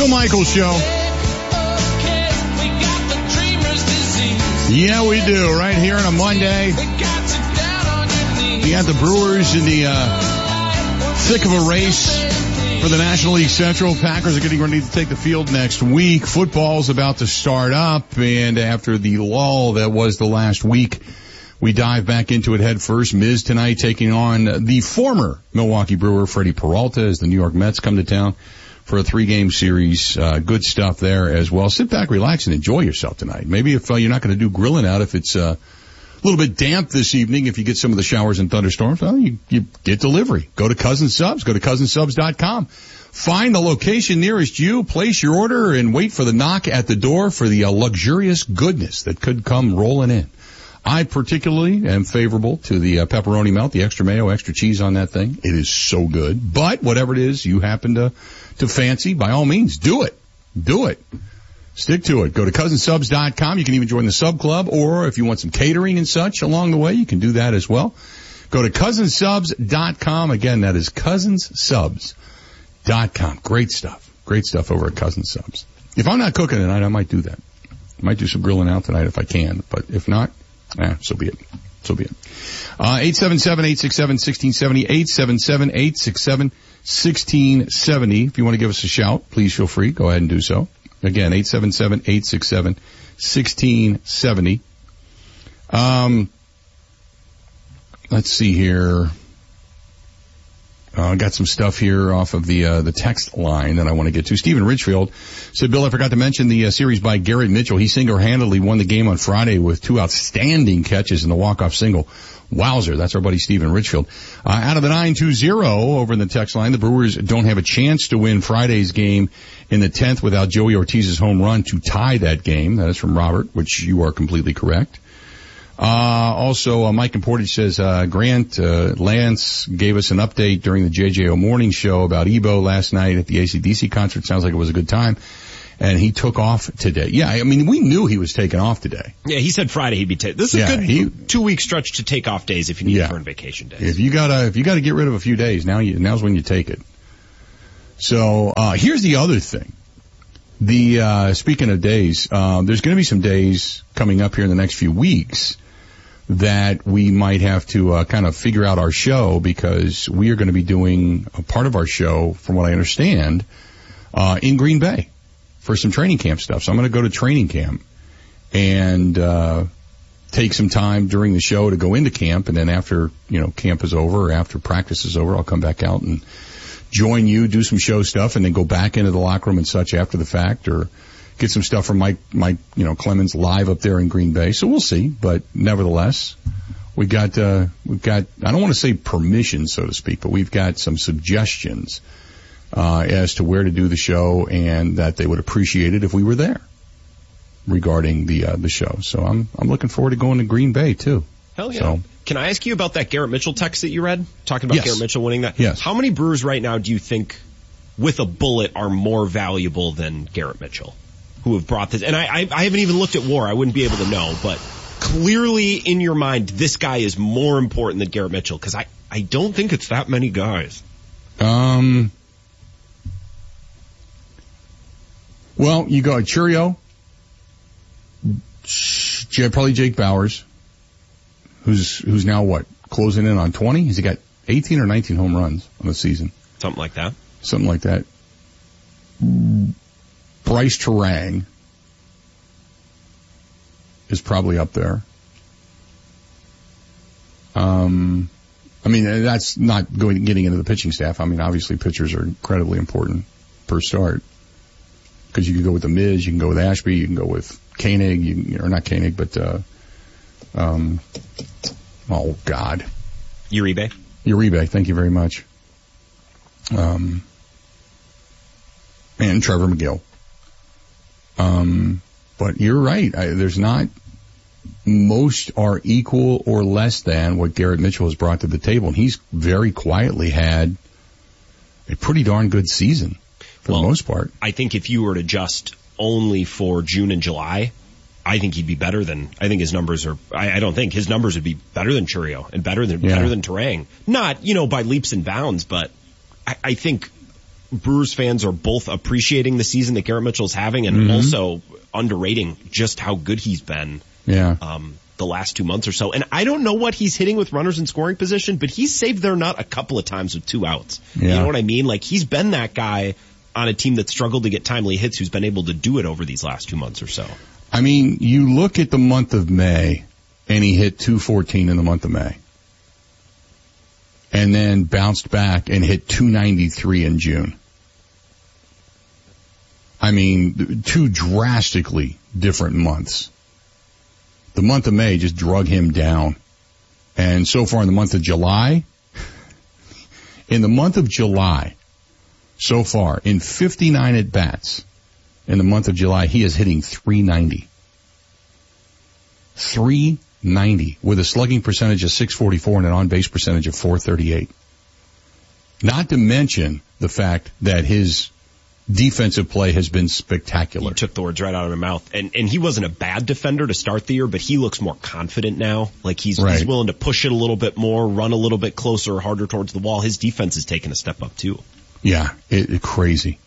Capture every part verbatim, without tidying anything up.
Bill Michaels Show. Yeah, we do. Right here on a Monday. You got the Brewers in the uh, thick of a race for the National League Central. Packers are getting ready to take the field next week. Football's about to start up, and after the lull that was the last week, we dive back into it head first. Miz tonight taking on the former Milwaukee Brewer, Freddie Peralta, as the New York Mets come to town for a three-game series. Uh, good stuff there as well. Sit back, relax, and enjoy yourself tonight. Maybe if uh, you're not going to do grilling out, if it's uh, a little bit damp this evening, if you get some of the showers and thunderstorms, well, you, you get delivery. Go to Cousin Subs. Go to cousin subs dot com. Find the location nearest you, place your order, and wait for the knock at the door for the uh, luxurious goodness that could come rolling in. I particularly am favorable to the uh, pepperoni melt, the extra mayo, extra cheese on that thing. It is so good. But whatever it is you happen to, to fancy, by all means, do it. Do it. Stick to it. Go to cousin subs dot com. You can even join the sub club, or if you want some catering and such along the way, you can do that as well. Go to cousin subs dot com. Again, that is cousin subs dot com. Great stuff. Great stuff over at Cousin Subs. If I'm not cooking tonight, I might do that. I might do some grilling out tonight if I can, but if not, eh, so be it. So be it. Uh, eight seven seven, eight six seven, one six seven zero, eight seven seven, eight six seven, one six seven zero. If you want to give us a shout, please feel free. Go ahead and do so. Again, eight seven seven, eight six seven, one six seven zero. Um, let's see here. I uh, got some stuff here off of the uh, the text line that I want to get to. Stephen Ridgefield said, Bill, I forgot to mention the uh, series by Garrett Mitchell. He single-handedly won the game on Friday with two outstanding catches in the walk-off single. Wowzer. That's our buddy Stephen Ridgefield. Uh, out of the nine two zero over in the text line, the Brewers don't have a chance to win Friday's game in the tenth without Joey Ortiz's home run to tie that game. That is from Robert, which you are completely correct. Uh, also, uh, Mike in Portage says, uh, Grant, uh, Lance gave us an update during the J J O morning show about Ebo last night at the A C D C concert. Sounds like it was a good time. And he took off today. Yeah, I mean, we knew he was taking off today. Yeah, he said Friday he'd be taking. This is yeah, a good he, two-week stretch to take off days if you need yeah, to earn vacation days. If you gotta, if you gotta get rid of a few days, now you, now's when you take it. So, uh, here's the other thing. The, uh, speaking of days, uh, there's gonna be some days coming up here in the next few weeks that we might have to, uh, kind of figure out our show, because we are gonna be doing a part of our show, from what I understand, uh, in Green Bay for some training camp stuff. So I'm going to go to training camp and uh take some time during the show to go into camp, and then after, you know, camp is over or after practice is over, I'll come back out and join you, do some show stuff, and then go back into the locker room and such after the fact, or get some stuff from Mike, Mike, you know, Clemens live up there in Green Bay. So we'll see, but nevertheless, we got, uh, we've got, I don't want to say permission, so to speak, but we've got some suggestions Uh, as to where to do the show, and that they would appreciate it if we were there regarding the, uh, the show. So I'm, I'm looking forward to going to Green Bay too. Hell yeah. So, can I ask you about that Garrett Mitchell text that you read? Talking about yes. Garrett Mitchell winning that? Yes. How many Brewers right now do you think with a bullet are more valuable than Garrett Mitchell, who have brought this? And I, I, I haven't even looked at WAR. I wouldn't be able to know, but clearly in your mind, this guy is more important than Garrett Mitchell, because I, I don't think it's that many guys. Um, Well, you go Churio, probably Jake Bauers, who's who's now what, closing in on twenty? Has he got eighteen or nineteen home runs on the season? Something like that. Something like that. Bryce Terang is probably up there. Um, I mean, that's not going getting into the pitching staff. I mean, obviously pitchers are incredibly important per start. Because you can go with the Miz, you can go with Ashby, you can go with Koenig, you can, or not Koenig, but, uh, um, oh God. Uribe. Uribe, thank you very much. Um, and Trevor McGill. Um, but you're right. I, there's not, most are equal or less than what Garrett Mitchell has brought to the table. And he's very quietly had a pretty darn good season. For well, the most part. I think if you were to adjust only for June and July, I think he'd be better than, I think his numbers are, I, I don't think his numbers would be better than Churio and better than, yeah. better than Terang. Not, you know, by leaps and bounds, but I, I think Brewers fans are both appreciating the season that Garrett Mitchell's having and mm-hmm. also underrating just how good he's been. Yeah. Um, the last two months or so. And I don't know what he's hitting with runners in scoring position, but he's saved their nut a couple of times with two outs. Yeah. You know what I mean? Like, he's been that guy on a team that struggled to get timely hits who's been able to do it over these last two months or so. I mean, you look at the month of May, and he hit two fourteen in the month of May. And then bounced back and hit two ninety-three in June. I mean, two drastically different months. The month of May just drug him down. And so far in the month of July, in the month of July, so far, in fifty-nine at-bats, in the month of July, he is hitting three ninety. three ninety, with a slugging percentage of six forty-four and an on-base percentage of four thirty-eight. Not to mention the fact that his defensive play has been spectacular. You took the words right out of my mouth. And and he wasn't a bad defender to start the year, but he looks more confident now. Like he's, right. he's willing to push it a little bit more, run a little bit closer, harder towards the wall. His defense has taken a step up too. Yeah, it, it crazy.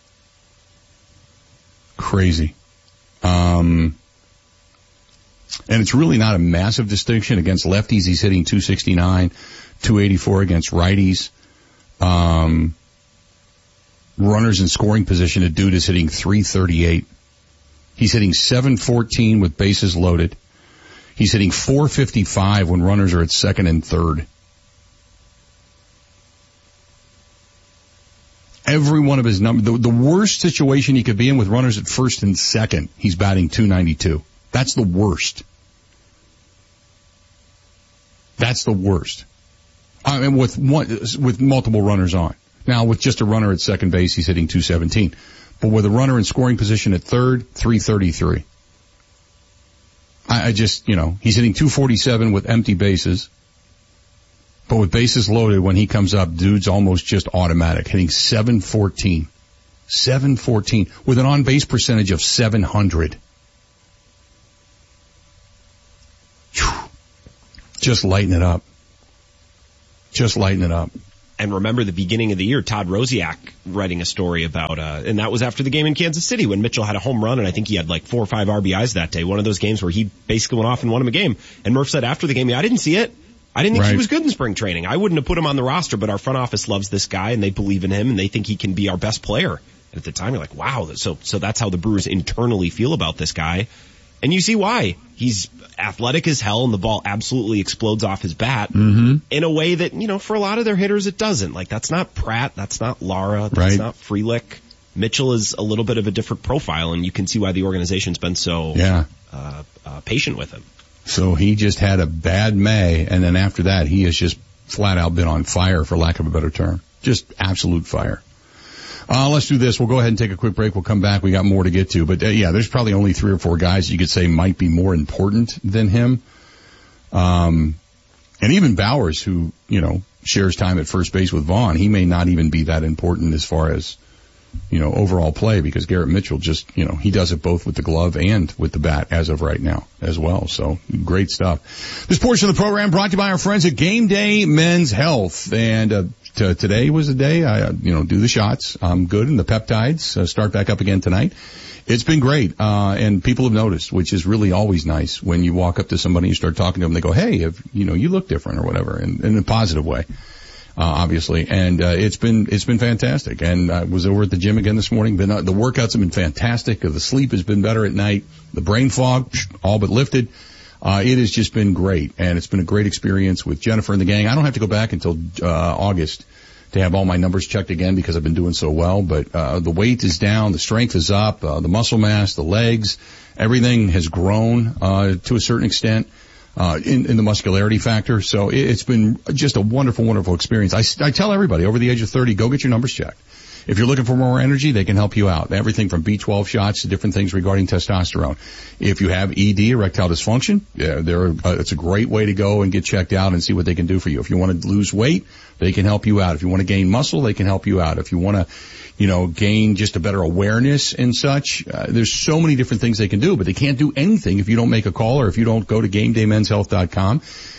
Crazy. Um, and it's really not a massive distinction. Against lefties, he's hitting two sixty-nine, two eighty-four against righties. Um, runners in scoring position, a dude is hitting three thirty-eight. He's hitting seven fourteen with bases loaded. He's hitting four fifty-five when runners are at second and third. Every one of his numbers, the, the worst situation he could be in with runners at first and second, he's batting two ninety-two. That's the worst. That's the worst. I mean, with one, with multiple runners on. Now, with just a runner at second base, he's hitting two seventeen. But with a runner in scoring position at third, three thirty-three. I, I just, you know, he's hitting two forty-seven with empty bases. But with bases loaded, when he comes up, dude's almost just automatic, hitting seven fourteen. seven fourteen with an on-base percentage of seven hundred. Whew. Just lighten it up. Just lighten it up. And remember the beginning of the year, Todd Rosiak writing a story about, uh, and that was after the game in Kansas City when Mitchell had a home run, and I think he had like four or five R B Is that day. One of those games where he basically went off and won him a game. And Murph said after the game, yeah, I didn't see it. I didn't think right. he was good in spring training. I wouldn't have put him on the roster, but our front office loves this guy and they believe in him and they think he can be our best player. And at the time you're like, wow, so, so that's how the Brewers internally feel about this guy. And you see why. He's athletic as hell and the ball absolutely explodes off his bat mm-hmm. in a way that, you know, for a lot of their hitters it doesn't. Like that's not Pratt, that's not Lara, that's right. not Frelick. Mitchell is a little bit of a different profile and you can see why the organization's been so yeah. uh, uh, patient with him. So he just had a bad May, and then after that, he has just flat out been on fire, for lack of a better term. Just absolute fire. Uh, let's do this. We'll go ahead and take a quick break. We'll come back. We got more to get to. But, uh, yeah, there's probably only three or four guys you could say might be more important than him. Um, and even Bowers, who, you know, shares time at first base with Vaughn, he may not even be that important as far as, you know, overall play, because Garrett Mitchell just, you know, he does it both with the glove and with the bat as of right now as well. So great stuff. This portion of the program brought to you by our friends at Game Day Men's Health. And, uh, t- today was the day I, uh, you know, do the shots. I'm good. And the peptides uh, start back up again tonight. It's been great. Uh, and people have noticed, which is really always nice when you walk up to somebody and you start talking to them. They go, hey, if, you know, you look different or whatever, and in a positive way. Uh, obviously, and, uh, it's been, it's been fantastic. And I was over at the gym again this morning. Been, uh, the workouts have been fantastic. The sleep has been better at night. The brain fog, all but lifted. Uh, it has just been great. And it's been a great experience with Jennifer and the gang. I don't have to go back until, uh, August to have all my numbers checked again because I've been doing so well. But, uh, the weight is down. The strength is up. Uh, the muscle mass, the legs, everything has grown, uh, to a certain extent. Uh, in, in the muscularity factor. So it, it's been just a wonderful, wonderful experience. I, I tell everybody over the age of thirty, go get your numbers checked. If you're looking for more energy, they can help you out. Everything from B twelve shots to different things regarding testosterone. If you have E D, erectile dysfunction, yeah, they're, uh, it's a great way to go and get checked out and see what they can do for you. If you want to lose weight, they can help you out. If you want to gain muscle, they can help you out. If you want to, you know, gain just a better awareness and such, uh, there's so many different things they can do, but they can't do anything if you don't make a call or if you don't go to game day men's health dot com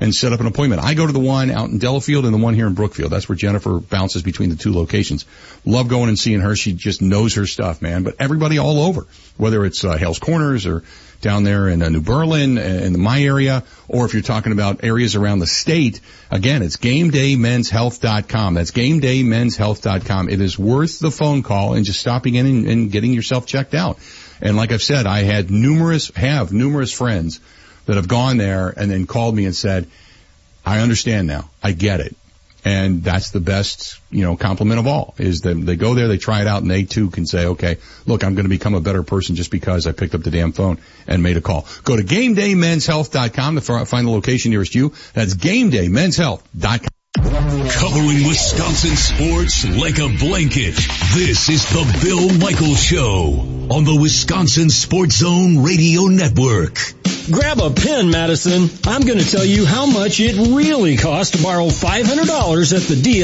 and set up an appointment. I go to the one out in Delafield and the one here in Brookfield. That's where Jennifer bounces between the two locations. Love going and seeing her. She just knows her stuff, man. But everybody all over, whether it's uh, Hales Corners or down there in uh, New Berlin, in the my area, or if you're talking about areas around the state, again, it's game day men's health dot com. That's game day men's health dot com. It is worth the phone call and just stopping in and, and getting yourself checked out. And like I've said, I had numerous, have numerous friends that have gone there and then called me and said, I understand now. I get it. And that's the best, you know, compliment of all, is that they go there, they try it out, and they too can say, okay, look, I'm going to become a better person just because I picked up the damn phone and made a call. Go to game day men's health dot com to find the location nearest you. That's game day men's health dot com. Covering Wisconsin sports like a blanket. This is the Bill Michaels Show on the Wisconsin Sports Zone Radio Network. Grab a pen, Madison. I'm going to tell you how much it really costs to borrow five hundred dollars at the D